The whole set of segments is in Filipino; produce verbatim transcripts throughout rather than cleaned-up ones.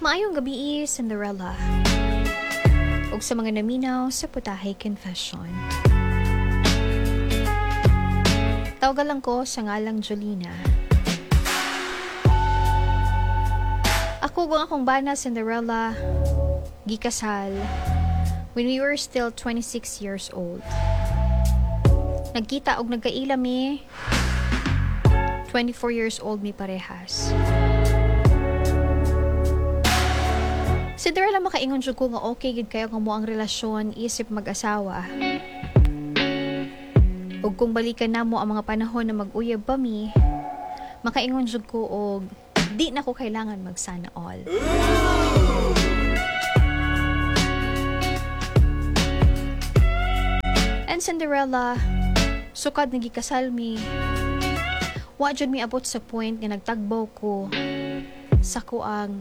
Maayong gabi, Cinderella. Ug sa mga naminaw sa Putahe Confession. Tawagan lang ko sa ngalang Jolina. Ako kung akong bana, Cinderella, gikasal when we were still twenty-six years old. Nagkita og nagkaila mi, twenty-four years old mi parehas. Cinderella, makaingon jud ko nga okay gid kayo nga mo ang relasyon isip mag-asawa. Ug kung balikan namo ang mga panahon na mag-uyab pa mi, makaingon jud ko og di na ko kailangan mag-sana all. And Cinderella, sukad nagikasal mi, wa jud mi abot sa point nga nagtagbaw ko sa kuang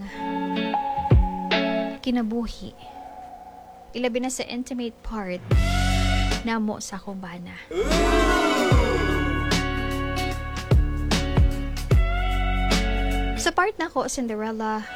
kinabuhi. Ilabi na sa intimate part namo sa akong bana. Sa part na ko, Cinderella,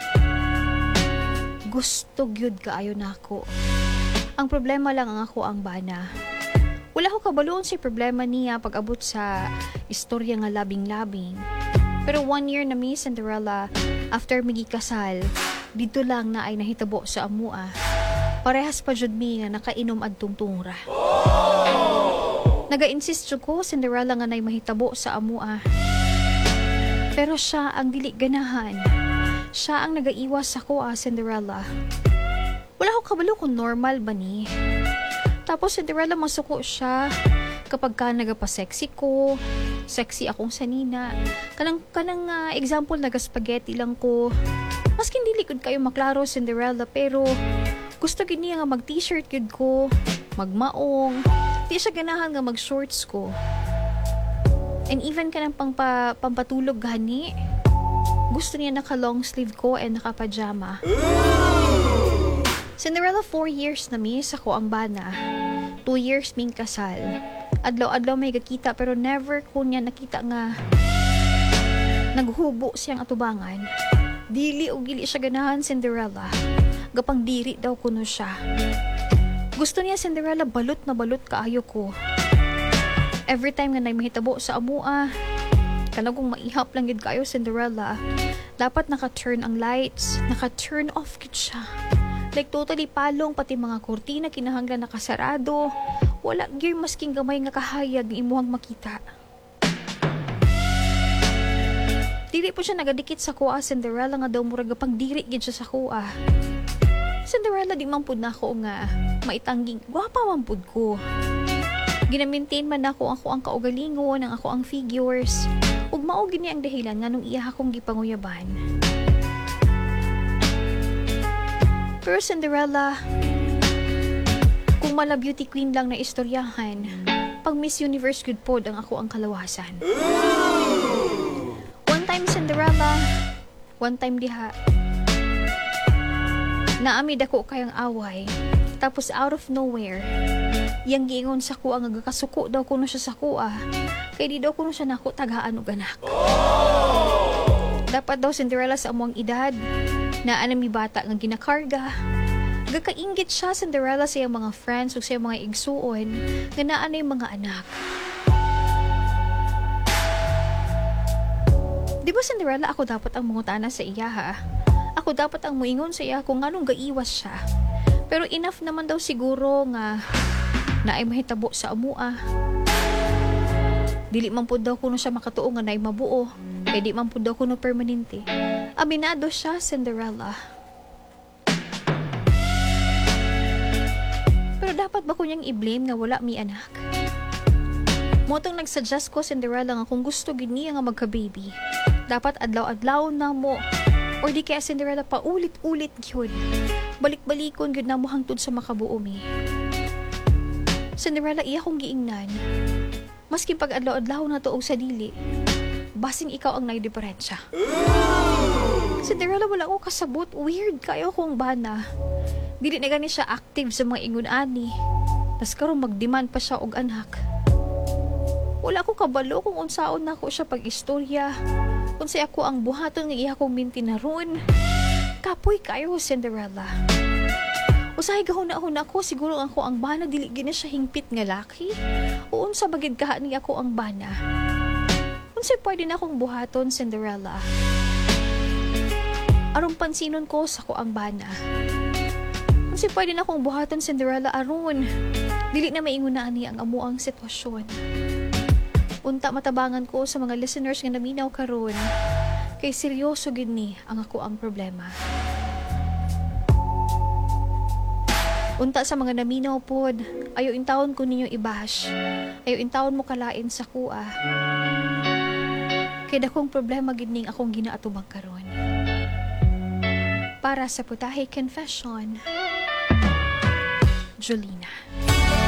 gusto gyud kaayo nako. Ang problema lang ang ako ang bana. Wala ko kabaloon si problema niya pag abot sa istorya nga labing-labing. Pero one year na mi, Cinderella, after migikasal, dito lang na ay nahitabo sa amua. Parehas pa jud mi nga nakainom adtong tungra. Naga-insist jud ko, Cinderella, nga nay mahitabo sa amua. Pero siya ang dili ganahan. Siya ang nagaiwas sa ko, ah, Cinderella. Wala ko kabalo kung normal ba ni. Tapos Cinderella, masuko siya kapag ka nagapa-sexy ko, sexy akong sanina. Kanang kanang uh, example, naga-spaghetti lang ko. Maski hindi likod kayo maklaro, Cinderella, pero gusto gid niya nga mag-t-shirt gid ko, magmaong. Di siya ganahan nga mag-shorts ko. And even kanang pangpa, pampatulog gani, gusto niya naka-long sleeve ko and naka-pajama. Cinderella, four years na mi sa ko ang bana. Two years ming kasal. Adlaw-adlaw may gakita pero never ko niya nakita nga naghubo siyang atubangan. Dili o gili siya ganahan, Cinderella. Gapang diri daw kuno siya. Gusto niya, Cinderella, balot na balot kaayo ko. Every time nga nay mahitabo sa amua, kanagong maihap lang gid kayo, Cinderella. Dapat naka-turn ang lights, naka-turn off gid siya. Like totally palong, pati mga kurtina kinahanglan nakasarado. Wala gyud masking gamay nga kahayag nga imuhang makita. Dili po siya nagadikit sa kuha, Cinderella, nga daw murag pang diri gid siya sa kuha. Cinderella, di man pud nako nga maitangging gwapa man pud ko. Gina-maintain man ako ako ang kaugalingon, ang ako ang figures. Ug mao gini ang dahilan nganong iya akong gipanguyaban. Pero Cinderella, kung mala beauty queen lang na istoryahan, pag Miss Universe good pod ang ako ang kalawasan. One time, Cinderella, one time diha, naamid ako kayang away. Tapos out of nowhere, yang giingon sa kuha nga gakasuko daw kuno siya sa kuha. Kay di daw kuno siya nako tagaan og anak. Dapat daw, Cinderella, sa amuang edad, na anami bata nga ginakarga. Gakainggit siya, Cinderella, sa iyang mga friends o sa iyang mga igsuon nga naanay mga anak. Di ba, Cinderella, ako dapat ang mungutana sa iya, ha? Ako dapat ang muingon sa iya kung anong gaiwas siya. Pero enough naman daw siguro nga na ay mahitabo sa amua. Dili man pud daw kuno siya makatuo nga naay mabuo. Kaya di man pud daw kuno permanente. Aminado siya, Cinderella. Pero dapat ba ko niyang i-blame nga wala mi anak? Motong nagsuggest ko, Cinderella, nga kung gusto gid niya nga magka-baby, dapat adlaw-adlaw na mo. Or di kaya, Cinderella, paulit-ulit gyud. Balik-balikon gyud na mo hangtod sa makabuo mi. Cinderella, iya kong giingnan. Maski pag adlaw-adlaw na tuog sa dili, basing ikaw ang naidiferensya. Cinderella, wala ko kasabot. Weird kayo kong bana. Dili na gani siya active sa mga ingon-ani. Tas karon mag-demand pa siya og anak. Wala ko kabalo kung unsaon na ko siya pag-istorya. Kung sa ako ang buhaton ng iya kong minti na ron. Kapoy kayo, Cinderella. Usahay gahuna-huna ko, siguro ako ang bana, dili gina siya hingpit nga laki. O unsa bagid kaha ni ako ang bana. Unsay pwede na akong buhaton, Cinderella. Aron pansinon ko sa ko ang bana. Unsay pwede na akong buhaton, Cinderella, aron dili na maingon na ani ang amuang sitwasyon. Unta matabangan ko sa mga listeners nga naminaw karon. Kay seryoso gid ni ang ako ang problema. Unta sa mga naminaw pod, ayo intawon ko ninyo ibash. Ayo intawon mo kalain sa kuha. Kay dakong problema gid ning akong ginaatubang karon. Para sa Putahe Confession, Jolina.